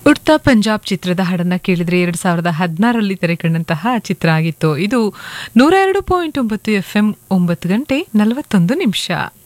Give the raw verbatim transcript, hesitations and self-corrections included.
ಉಡ್ತಾ ಪಂಜಾಬ್ ಚಿತ್ರದ ಹಾಡನ್ನ ಕೇಳಿದ್ರೆ ಎರಡ್ ಸಾವಿರದ ಹದಿನಾರರಲ್ಲಿ ತೆರೆಕಂಡಂತಹ ಚಿತ್ರ ಆಗಿತ್ತು. ಇದು ನೂರ ಎರಡು ಪಾಯಿಂಟ್ ಒಂಬತ್ತು ಎಫ್ಎಂ, ಒಂಬತ್ತು ಗಂಟೆ ನಲವತ್ತೊಂದು ನಿಮಿಷ.